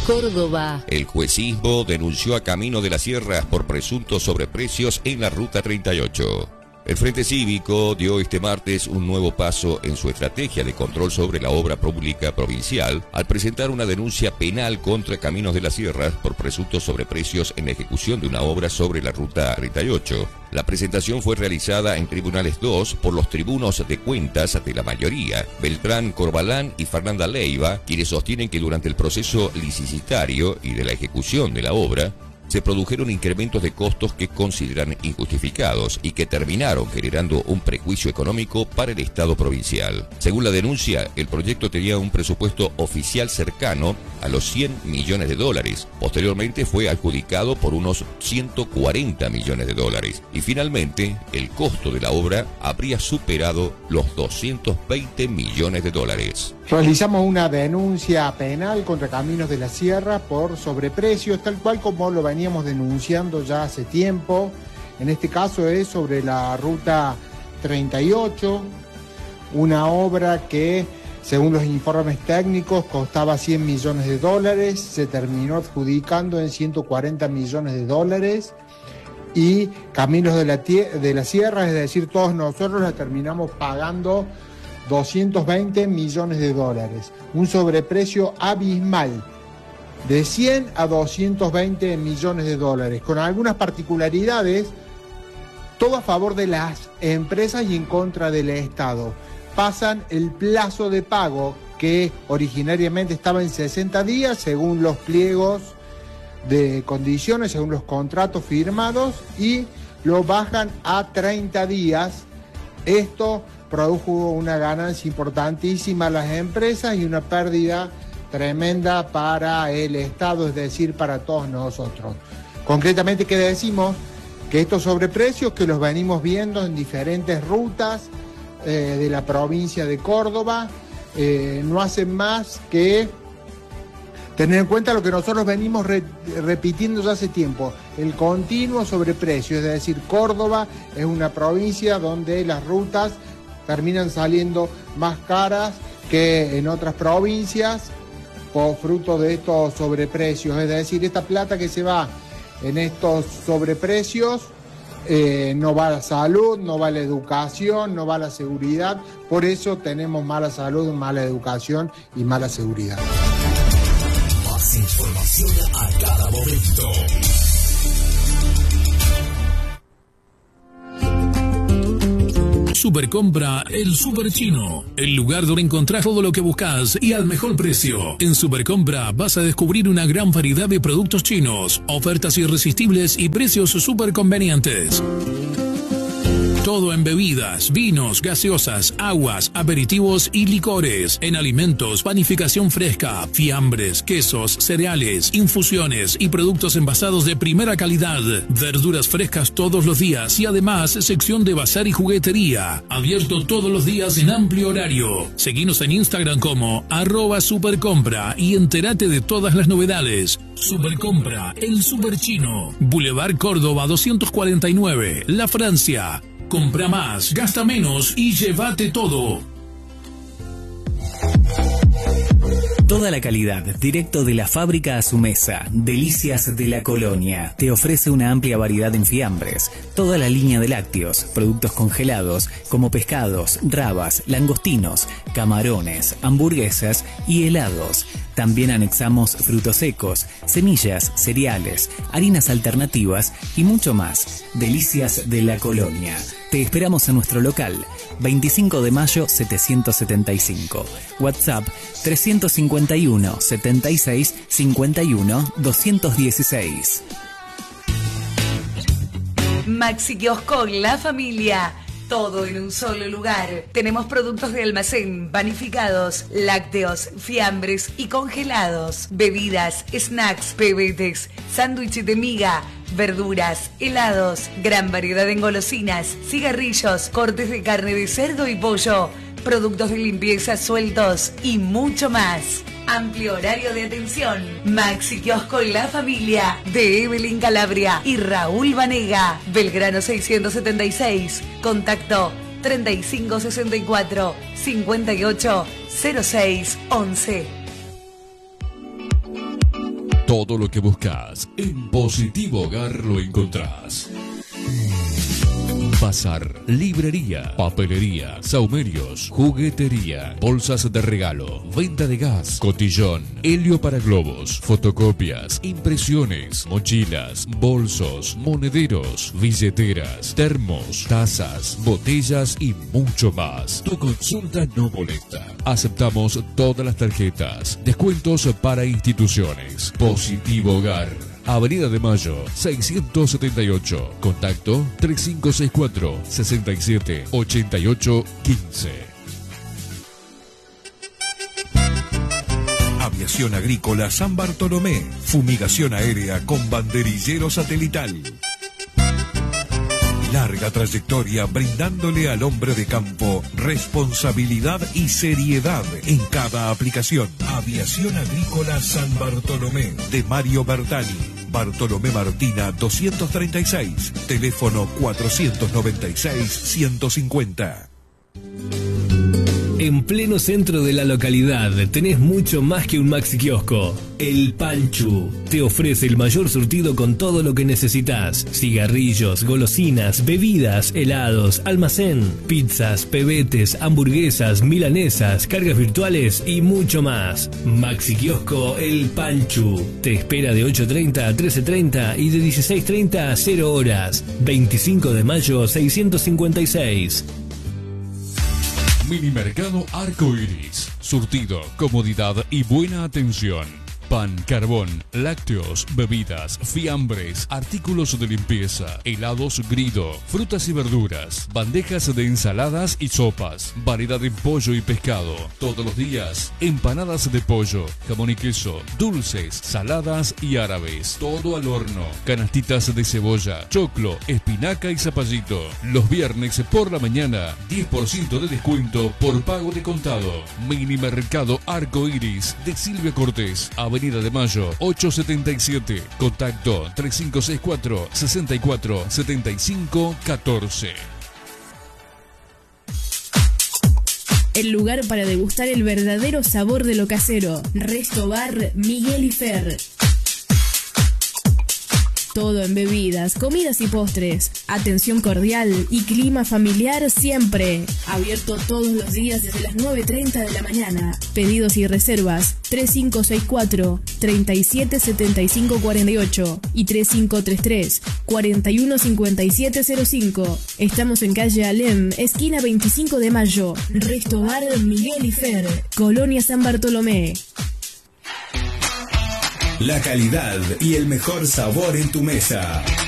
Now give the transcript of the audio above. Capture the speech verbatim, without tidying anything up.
Córdoba. El juecismo denunció a Camino de las Sierras por presuntos sobreprecios en la Ruta treinta y ocho. El Frente Cívico dio este martes un nuevo paso en su estrategia de control sobre la obra pública provincial al presentar una denuncia penal contra Caminos de las Sierras por presuntos sobreprecios en la ejecución de una obra sobre la Ruta treinta y ocho. La presentación fue realizada en Tribunales dos por los tribunos de cuentas de la mayoría, Beltrán Corbalán y Fernanda Leiva, quienes sostienen que durante el proceso licitario y de la ejecución de la obra, se produjeron incrementos de costos que consideran injustificados y que terminaron generando un prejuicio económico para el Estado provincial. Según la denuncia, el proyecto tenía un presupuesto oficial cercano a los cien millones de dólares. Posteriormente fue adjudicado por unos ciento cuarenta millones de dólares. Y finalmente, el costo de la obra habría superado los doscientos veinte millones de dólares. Realizamos una denuncia penal contra Caminos de la Sierra por sobreprecios, tal cual como lo veníamos denunciando ya hace tiempo. En este caso es sobre la Ruta treinta y ocho, una obra que, según los informes técnicos, costaba cien millones de dólares, se terminó adjudicando en ciento cuarenta millones de dólares y Caminos de la, de la Sierra, es decir, todos nosotros la terminamos pagando doscientos veinte millones de dólares, un sobreprecio abismal, de cien a doscientos veinte millones de dólares, con algunas particularidades, todo a favor de las empresas y en contra del Estado. Pasan el plazo de pago, que originariamente estaba en sesenta días, según los pliegos de condiciones, según los contratos firmados, y lo bajan a treinta días. Esto produjo una ganancia importantísima a las empresas y una pérdida tremenda para el Estado, es decir, para todos nosotros. Concretamente, ¿qué decimos? Que estos sobreprecios que los venimos viendo en diferentes rutas eh, de la provincia de Córdoba eh, no hacen más que tener en cuenta lo que nosotros venimos re repitiendo ya hace tiempo, el continuo sobreprecio, es decir, Córdoba es una provincia donde las rutas terminan saliendo más caras que en otras provincias por fruto de estos sobreprecios. Es decir, esta plata que se va en estos sobreprecios eh, no va a la salud, no va a la educación, no va a la seguridad. Por eso tenemos mala salud, mala educación y mala seguridad. Más información a cada momento. Supercompra El Super Chino, el lugar donde encontrás todo lo que buscas y al mejor precio. En Supercompra vas a descubrir una gran variedad de productos chinos, ofertas irresistibles y precios súper convenientes. Todo en bebidas, vinos, gaseosas, aguas, aperitivos y licores. En alimentos, panificación fresca, fiambres, quesos, cereales, infusiones y productos envasados de primera calidad. Verduras frescas todos los días y además sección de bazar y juguetería. Abierto todos los días en amplio horario. Seguinos en Instagram como arroba supercompra y entérate de todas las novedades. Supercompra, el Super Chino. Boulevard Córdoba doscientos cuarenta y nueve, La Francia. Compra más, gasta menos y llévate todo. Toda la calidad, directo de la fábrica a su mesa. Delicias de la Colonia. Te ofrece una amplia variedad en fiambres, toda la línea de lácteos, productos congelados como pescados, rabas, langostinos, camarones, hamburguesas y helados. También anexamos frutos secos, semillas, cereales, harinas alternativas y mucho más. Delicias de la Colonia. Te esperamos en nuestro local, veinticinco de mayo setecientos setenta y cinco. WhatsApp trescientos cincuenta y uno, setenta y seis, cincuenta y uno, doscientos dieciséis. Maxi Kiosco La Familia. Todo en un solo lugar. Tenemos productos de almacén, panificados, lácteos, fiambres y congelados. Bebidas, snacks, pebetes, sándwiches de miga, verduras, helados, gran variedad de golosinas, cigarrillos, cortes de carne de cerdo y pollo, productos de limpieza sueltos y mucho más. Amplio horario de atención. Maxi Kiosco La Familia de Evelyn Calabria y Raúl Vanega. Belgrano seiscientos setenta y seis. Contacto treinta y cinco sesenta y cuatro, cincuenta y ocho, cero seis once. Todo lo que buscas en Positivo Hogar lo encontrás. Bazar, librería, papelería, saumerios, juguetería, bolsas de regalo, venta de gas, cotillón, helio para globos, fotocopias, impresiones, mochilas, bolsos, monederos, billeteras, termos, tazas, botellas y mucho más. Tu consulta no molesta. Aceptamos todas las tarjetas. Descuentos para instituciones. Positivo Hogar. Avenida de Mayo, seiscientos setenta y ocho. Contacto tres cinco seis cuatro, seis siete, ocho ocho uno cinco. Aviación Agrícola San Bartolomé. Fumigación aérea con banderillero satelital. Larga trayectoria brindándole al hombre de campo responsabilidad y seriedad en cada aplicación. Aviación Agrícola San Bartolomé de Mario Bertani. Bartolomé Martina doscientos treinta y seis. Teléfono cuatrocientos noventa y seis, ciento cincuenta. En pleno centro de la localidad tenés mucho más que un maxi kiosco. El Panchu te ofrece el mayor surtido con todo lo que necesitas: cigarrillos, golosinas, bebidas, helados, almacén, pizzas, pebetes, hamburguesas, milanesas, cargas virtuales y mucho más. Maxi kiosco El Panchu te espera de ocho treinta a trece treinta y de dieciséis treinta a cero horas. veinticinco de mayo seiscientos cincuenta y seis. Mini Mercado Arco Iris. Surtido, comodidad y buena atención. Pan, carbón, lácteos, bebidas, fiambres, artículos de limpieza, helados Grido, frutas y verduras, bandejas de ensaladas y sopas, variedad de pollo y pescado. Todos los días, empanadas de pollo, jamón y queso, dulces, saladas y árabes. Todo al horno. Canastitas de cebolla, choclo, espinaca y zapallito. Los viernes por la mañana, diez por ciento de descuento por pago de contado. Mini Mercado Arco Iris de Silvia Cortés, Avenida de Mayo, ochocientos setenta y siete. Contacto tres cinco seis cuatro, seis cuatro, siete cinco uno cuatro. El lugar para degustar el verdadero sabor de lo casero. Resto Bar Miguel y Fer. Todo en bebidas, comidas y postres. Atención cordial y clima familiar siempre. Abierto todos los días desde las nueve treinta de la mañana. Pedidos y reservas tres cinco seis cuatro, tres siete siete cinco cuatro ocho y tres cinco tres tres, cuatro uno cinco siete cero cinco. Estamos en calle Alem, esquina veinticinco de mayo. Resto Bar Miguel y Fer, Colonia San Bartolomé. La calidad y el mejor sabor en tu mesa.